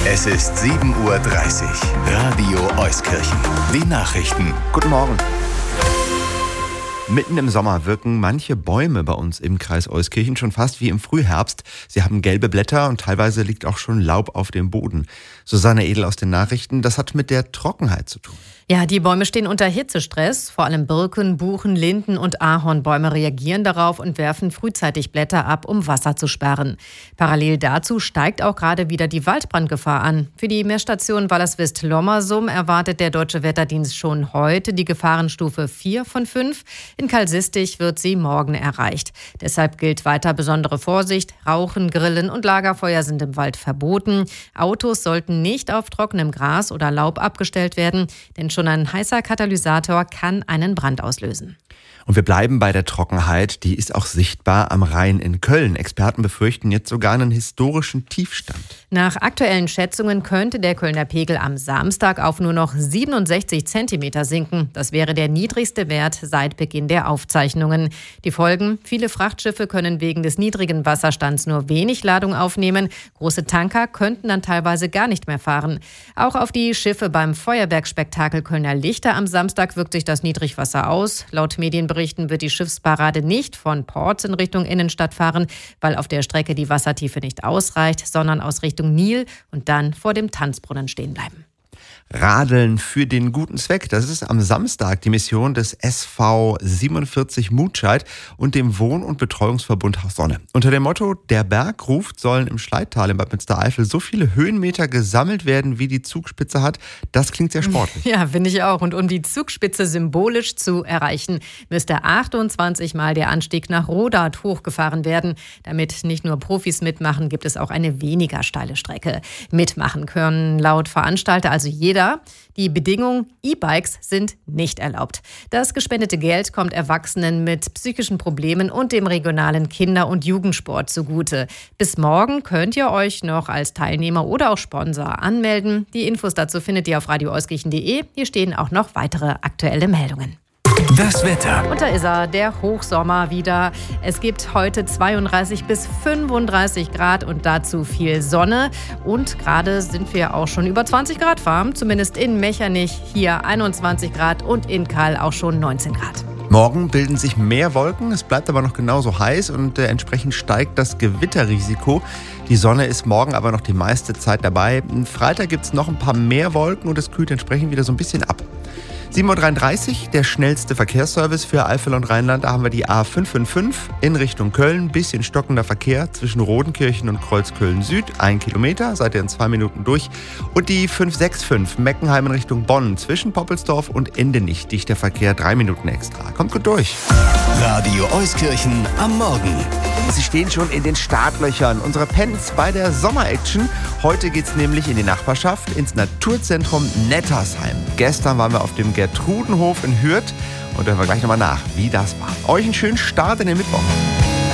Es ist 7:30 Uhr. Radio Euskirchen. Die Nachrichten. Guten Morgen. Mitten im Sommer wirken manche Bäume bei uns im Kreis Euskirchen schon fast wie im Frühherbst. Sie haben gelbe Blätter und teilweise liegt auch schon Laub auf dem Boden. Susanne Edel aus den Nachrichten, das hat mit der Trockenheit zu tun. Ja, die Bäume stehen unter Hitzestress. Vor allem Birken, Buchen, Linden und Ahornbäume reagieren darauf und werfen frühzeitig Blätter ab, um Wasser zu sparen. Parallel dazu steigt auch gerade wieder die Waldbrandgefahr an. Für die Messstation Wallerswist-Lommersum erwartet der Deutsche Wetterdienst schon heute die Gefahrenstufe 4 von 5. In Kalsistig wird sie morgen erreicht. Deshalb gilt weiter besondere Vorsicht. Rauchen, Grillen und Lagerfeuer sind im Wald verboten. Autos sollten nicht auf trockenem Gras oder Laub abgestellt werden, denn schon ein heißer Katalysator kann einen Brand auslösen. Und wir bleiben bei der Trockenheit, die ist auch sichtbar am Rhein in Köln. Experten befürchten jetzt sogar einen historischen Tiefstand. Nach aktuellen Schätzungen könnte der Kölner Pegel am Samstag auf nur noch 67 Zentimeter sinken. Das wäre der niedrigste Wert seit Beginn der Aufzeichnungen. Die Folgen: viele Frachtschiffe können wegen des niedrigen Wasserstands nur wenig Ladung aufnehmen. Große Tanker könnten dann teilweise gar nicht mehr fahren. Auch auf die Schiffe beim Feuerwerkspektakel Kölner Lichter am Samstag wirkt sich das Niedrigwasser aus. Laut Medienberichten wird die Schiffsparade nicht von Ports in Richtung Innenstadt fahren, weil auf der Strecke die Wassertiefe nicht ausreicht, sondern aus Richtung Nil und dann vor dem Tanzbrunnen stehen bleiben. Radeln für den guten Zweck. Das ist am Samstag die Mission des SV 47 Mutscheid und dem Wohn- und Betreuungsverbund Haus Sonne. Unter dem Motto "Der Berg ruft" sollen im Schleittal in Bad Münstereifel so viele Höhenmeter gesammelt werden, wie die Zugspitze hat. Das klingt sehr sportlich. Ja, finde ich auch. Und um die Zugspitze symbolisch zu erreichen, müsste 28 Mal der Anstieg nach Rodath hochgefahren werden. Damit nicht nur Profis mitmachen, gibt es auch eine weniger steile Strecke. Mitmachen können laut Veranstalter also jeder. Die Bedingung: E-Bikes sind nicht erlaubt. Das gespendete Geld kommt Erwachsenen mit psychischen Problemen und dem regionalen Kinder- und Jugendsport zugute. Bis morgen könnt ihr euch noch als Teilnehmer oder auch Sponsor anmelden. Die Infos dazu findet ihr auf radioeuskirchen.de. Hier stehen auch noch weitere aktuelle Meldungen. Das Wetter. Und da ist er, der Hochsommer wieder. Es gibt heute 32 bis 35 Grad und dazu viel Sonne. Und gerade sind wir auch schon über 20 Grad warm, zumindest in Mechernich hier 21 Grad und in Kall auch schon 19 Grad. Morgen bilden sich mehr Wolken, es bleibt aber noch genauso heiß und entsprechend steigt das Gewitterrisiko. Die Sonne ist morgen aber noch die meiste Zeit dabei. Am Freitag gibt es noch ein paar mehr Wolken und es kühlt entsprechend wieder so ein bisschen ab. 7:33 Uhr, der schnellste Verkehrsservice für Eifel und Rheinland. Da haben wir die A555 in Richtung Köln. Bisschen stockender Verkehr zwischen Rodenkirchen und Kreuzköln Süd. 1 Kilometer, seid ihr in 2 Minuten durch. Und die 565 Meckenheim in Richtung Bonn zwischen Poppelsdorf und Endenich. Dichter Verkehr, 3 Minuten extra. Kommt gut durch. Radio Euskirchen am Morgen. Sie stehen schon in den Startlöchern. Unsere Pens bei der Sommer-Action. Heute geht's nämlich in die Nachbarschaft, ins Naturzentrum Nettersheim. Gestern waren wir auf dem Gertrudenhof in Hürth und da hören wir gleich nochmal nach, wie das war. Euch einen schönen Start in den Mittwoch.